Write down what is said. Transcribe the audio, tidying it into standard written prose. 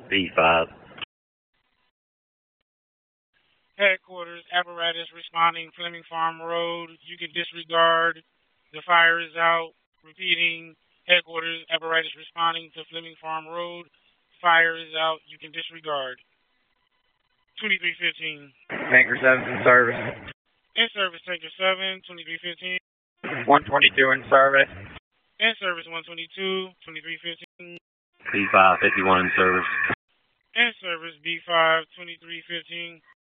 B5. Headquarters, apparatus responding, Fleming Farm Road. You can disregard. The fire is out. Repeating, headquarters, apparatus responding to Fleming Farm Road. Fire is out. You can disregard. 2315. Tanker 7's in service. In service, Tanker 7, 2315. 122 in service. In service, 122, 2315. B5, 51 in service. In service, B5, 2315.